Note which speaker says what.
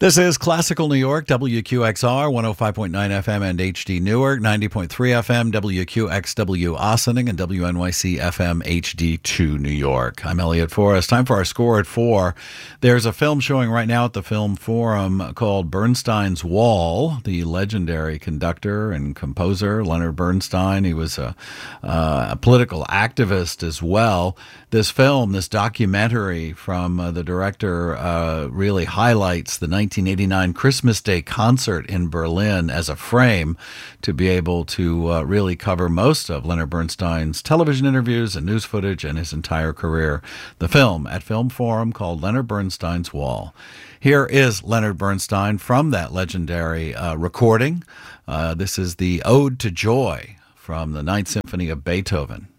Speaker 1: This is Classical New York, WQXR, 105.9 FM and HD Newark, 90.3 FM, WQXW Ossining, and WNYC FM HD2 New York. I'm Elliot Forrest. Time for our score at 4. There's a film showing right now at the Film Forum called Bernstein's Wall. The legendary conductor and composer Leonard Bernstein. He was a political activist as well. This film, this documentary from the director really highlights the 1989 Christmas Day concert in Berlin as a frame to be able to really cover most of Leonard Bernstein's television interviews and news footage and his entire career. The film at Film Forum called Leonard Bernstein's Wall. Here is Leonard Bernstein from that legendary recording. This is the Ode to Joy from the Ninth Symphony of Beethoven.